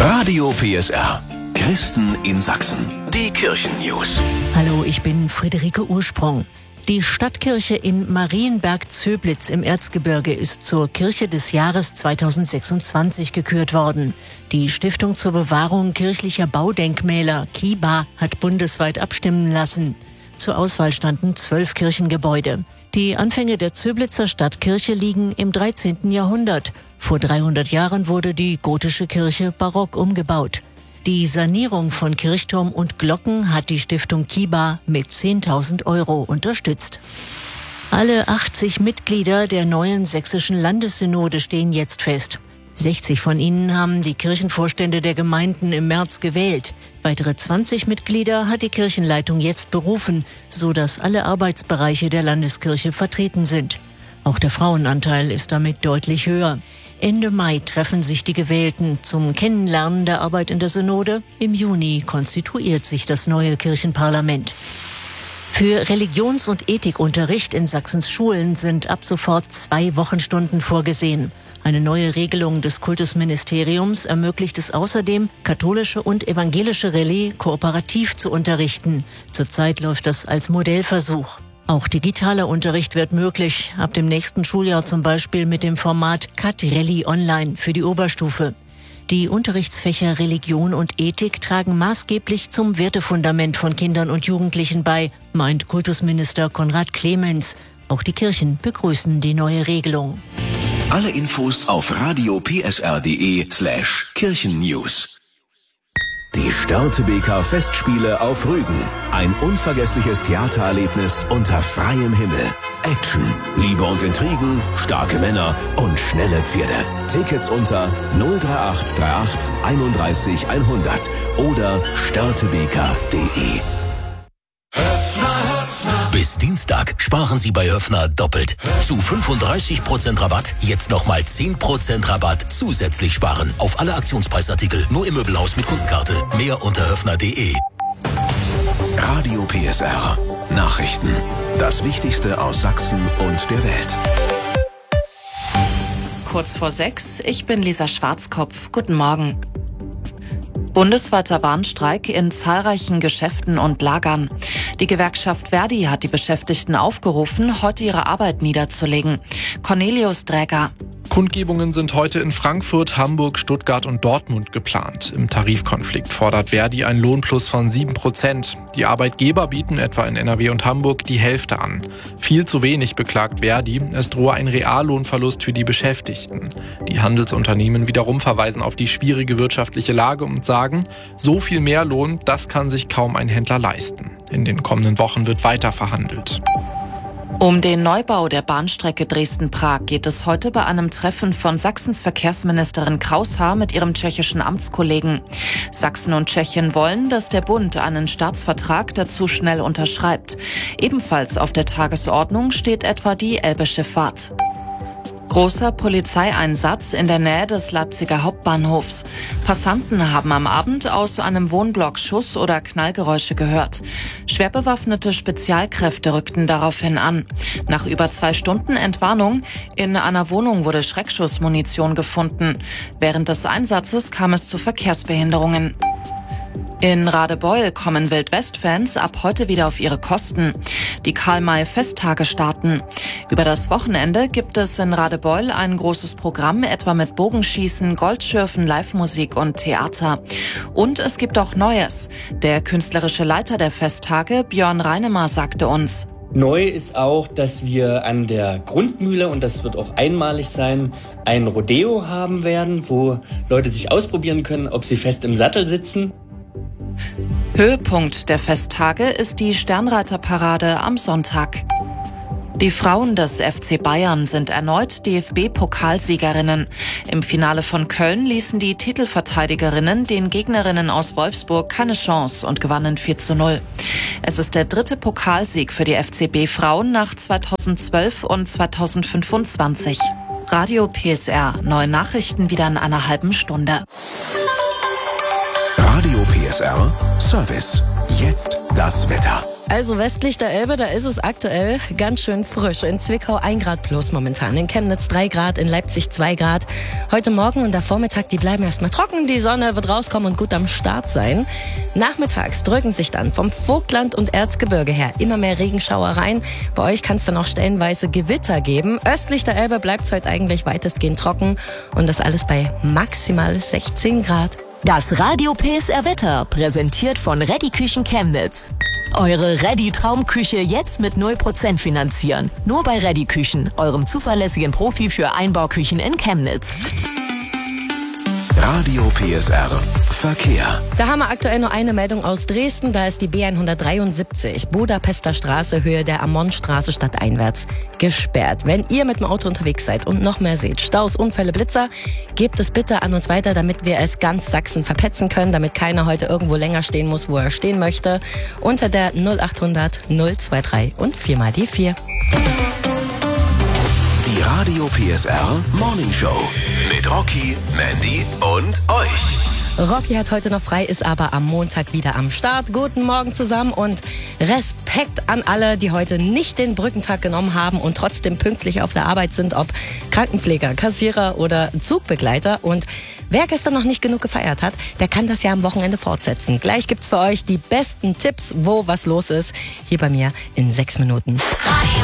Radio PSR. Christen in Sachsen. Die Kirchennews. Hallo, ich bin Friederike Ursprung. Die Stadtkirche in Marienberg-Zöblitz im Erzgebirge ist zur Kirche des Jahres 2026 gekürt worden. Die Stiftung zur Bewahrung kirchlicher Baudenkmäler, KIBA, hat bundesweit abstimmen lassen. Zur Auswahl standen 12 Kirchengebäude. Die Anfänge der Zöblitzer Stadtkirche liegen im 13. Jahrhundert. Vor 300 Jahren wurde die gotische Kirche barock umgebaut. Die Sanierung von Kirchturm und Glocken hat die Stiftung KIBA mit 10.000 € unterstützt. Alle 80 Mitglieder der neuen sächsischen Landessynode stehen jetzt fest. 60 von ihnen haben die Kirchenvorstände der Gemeinden im März gewählt. Weitere 20 Mitglieder hat die Kirchenleitung jetzt berufen, sodass alle Arbeitsbereiche der Landeskirche vertreten sind. Auch der Frauenanteil ist damit deutlich höher. Ende Mai treffen sich die Gewählten zum Kennenlernen der Arbeit in der Synode. Im Juni konstituiert sich das neue Kirchenparlament. Für Religions- und Ethikunterricht in Sachsens Schulen sind ab sofort 2 Wochenstunden vorgesehen. Eine neue Regelung des Kultusministeriums ermöglicht es außerdem, katholische und evangelische Relais kooperativ zu unterrichten. Zurzeit läuft das als Modellversuch. Auch digitaler Unterricht wird möglich, ab dem nächsten Schuljahr zum Beispiel mit dem Format CAT-Rallye Online für die Oberstufe. Die Unterrichtsfächer Religion und Ethik tragen maßgeblich zum Wertefundament von Kindern und Jugendlichen bei, meint Kultusminister Konrad Clemens. Auch die Kirchen begrüßen die neue Regelung. Alle Infos auf radiopsr.de/Kirchennews. Die Störtebeker Festspiele auf Rügen. Ein unvergessliches Theatererlebnis unter freiem Himmel. Action, Liebe und Intrigen, starke Männer und schnelle Pferde. Tickets unter 03838 31 100 oder störtebeker.de. Bis Dienstag sparen Sie bei Höffner doppelt. Zu 35% Rabatt, jetzt nochmal 10% Rabatt zusätzlich sparen. Auf alle Aktionspreisartikel, nur im Möbelhaus mit Kundenkarte. Mehr unter höffner.de. Radio PSR. Nachrichten. Das Wichtigste aus Sachsen und der Welt. Kurz vor 6, ich bin Lisa Schwarzkopf. Guten Morgen. Bundesweiter Warnstreik in zahlreichen Geschäften und Lagern. Die Gewerkschaft Verdi hat die Beschäftigten aufgerufen, heute ihre Arbeit niederzulegen. Cornelius Dräger. Kundgebungen sind heute in Frankfurt, Hamburg, Stuttgart und Dortmund geplant. Im Tarifkonflikt fordert Verdi einen Lohnplus von 7%. Die Arbeitgeber bieten etwa in NRW und Hamburg die Hälfte an. Viel zu wenig, beklagt Verdi. Es drohe ein Reallohnverlust für die Beschäftigten. Die Handelsunternehmen wiederum verweisen auf die schwierige wirtschaftliche Lage und sagen, so viel mehr Lohn, das kann sich kaum ein Händler leisten. In den kommenden Wochen wird weiter verhandelt. Um den Neubau der Bahnstrecke Dresden-Prag geht es heute bei einem Treffen von Sachsens Verkehrsministerin Kraushaar mit ihrem tschechischen Amtskollegen. Sachsen und Tschechien wollen, dass der Bund einen Staatsvertrag dazu schnell unterschreibt. Ebenfalls auf der Tagesordnung steht etwa die Elbe-Schifffahrt. Großer Polizeieinsatz in der Nähe des Leipziger Hauptbahnhofs. Passanten haben am Abend aus einem Wohnblock Schuss- oder Knallgeräusche gehört. Schwer bewaffnete Spezialkräfte rückten daraufhin an. Nach über 2 Stunden Entwarnung in einer Wohnung wurde Schreckschussmunition gefunden. Während des Einsatzes kam es zu Verkehrsbehinderungen. In Radebeul kommen Wildwest-Fans ab heute wieder auf ihre Kosten. Die Karl-May-Festtage starten. Über das Wochenende gibt es in Radebeul ein großes Programm, etwa mit Bogenschießen, Goldschürfen, Live-Musik und Theater. Und es gibt auch Neues. Der künstlerische Leiter der Festtage, Björn Reinemer, sagte uns: Neu ist auch, dass wir an der Grundmühle, und das wird auch einmalig sein, ein Rodeo haben werden, wo Leute sich ausprobieren können, ob sie fest im Sattel sitzen. Höhepunkt der Festtage ist die Sternreiterparade am Sonntag. Die Frauen des FC Bayern sind erneut DFB-Pokalsiegerinnen. Im Finale von Köln ließen die Titelverteidigerinnen den Gegnerinnen aus Wolfsburg keine Chance und gewannen 4:0. Es ist der 3. Pokalsieg für die FCB-Frauen nach 2012 und 2025. Radio PSR, neue Nachrichten wieder in einer halben Stunde. Radio PSR Service. Jetzt Das Wetter. Also westlich der Elbe, da ist es aktuell ganz schön frisch. In Zwickau 1 Grad plus momentan, in Chemnitz 3 Grad, in Leipzig 2 Grad. Heute Morgen und der Vormittag, die bleiben erstmal trocken. Die Sonne wird rauskommen und gut am Start sein. Nachmittags drücken sich dann vom Vogtland und Erzgebirge her immer mehr Regenschauer rein. Bei euch kann es dann auch stellenweise Gewitter geben. Östlich der Elbe bleibt es heute eigentlich weitestgehend trocken. Und das alles bei maximal 16 Grad. Das Radio PSR Wetter, präsentiert von Reddy Küchen Chemnitz. Eure Reddy Traumküche jetzt mit 0% finanzieren. Nur bei Reddy Küchen, eurem zuverlässigen Profi für Einbauküchen in Chemnitz. Radio PSR Verkehr. Da haben wir aktuell nur eine Meldung aus Dresden. Da ist die B173 Budapester Straße, Höhe der Ammonstraße stadteinwärts gesperrt. Wenn ihr mit dem Auto unterwegs seid und noch mehr seht, Staus, Unfälle, Blitzer, gebt es bitte an uns weiter, damit wir es ganz Sachsen verpetzen können, damit keiner heute irgendwo länger stehen muss, wo er stehen möchte. Unter der 0800 023 und 4 mal die 4. Die Radio PSR Morning Show mit Rocky, Mandy und euch. Rocky hat heute noch frei, ist aber am Montag wieder am Start. Guten Morgen zusammen und Respekt an alle, die heute nicht den Brückentag genommen haben und trotzdem pünktlich auf der Arbeit sind, ob Krankenpfleger, Kassierer oder Zugbegleiter. Und wer gestern noch nicht genug gefeiert hat, der kann das ja am Wochenende fortsetzen. Gleich gibt's für euch die besten Tipps, wo was los ist, hier bei mir in 6 Minuten. Radio